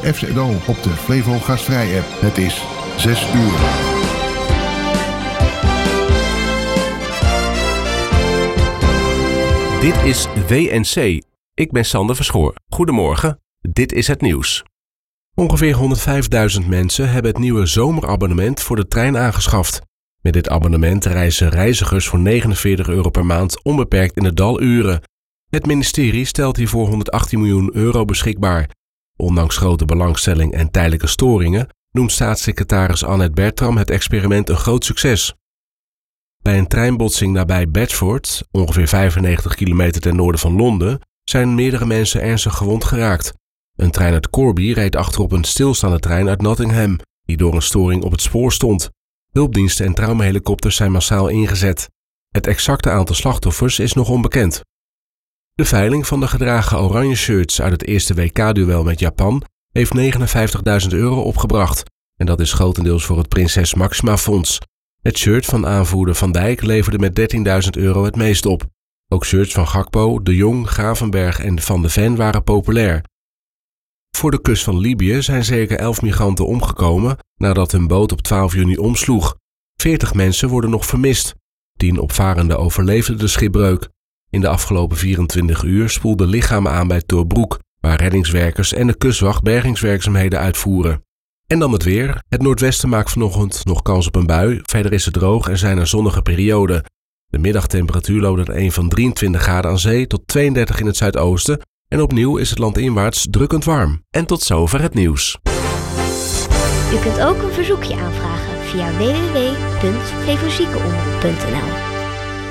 tegen FC Edal op de Flevo Gastvrij app. Het is 6 uur. Dit is WNC. Ik ben Sander Verschoor. Goedemorgen, dit is het nieuws. Ongeveer 105.000 mensen hebben het nieuwe zomerabonnement voor de trein aangeschaft. Met dit abonnement reizen reizigers voor €49 per maand onbeperkt in de daluren. Het ministerie stelt hiervoor €118 miljoen beschikbaar. Ondanks grote belangstelling en tijdelijke storingen noemt staatssecretaris Annette Bertram het experiment een groot succes. Bij een treinbotsing nabij Bedford, ongeveer 95 kilometer ten noorden van Londen, zijn meerdere mensen ernstig gewond geraakt. Een trein uit Corby reed achterop een stilstaande trein uit Nottingham, die door een storing op het spoor stond. Hulpdiensten en traumahelikopters zijn massaal ingezet. Het exacte aantal slachtoffers is nog onbekend. De veiling van de gedragen oranje shirts uit het eerste WK-duel met Japan heeft €59.000 opgebracht. En dat is grotendeels voor het Prinses Maxima Fonds. Het shirt van aanvoerder Van Dijk leverde met €13.000 het meest op. Ook shirts van Gakpo, De Jong, Gravenberg en Van de Ven waren populair. Voor de kust van Libië zijn zeker 11 migranten omgekomen nadat hun boot op 12 juni omsloeg. 40 mensen worden nog vermist. 10 opvarenden overleefden de schipbreuk. In de afgelopen 24 uur spoelden lichamen aan bij Torbroek, waar reddingswerkers en de kustwacht bergingswerkzaamheden uitvoeren. En dan het weer. Het noordwesten maakt vanochtend nog kans op een bui. Verder is het droog en zijn er zonnige perioden. De middagtemperatuur loopt er een van 23 graden aan zee tot 32 in het zuidoosten. En opnieuw is het landinwaarts drukkend warm. En tot zover het nieuws. U kunt ook een verzoekje aanvragen via www.flevoziekenomroep.nl.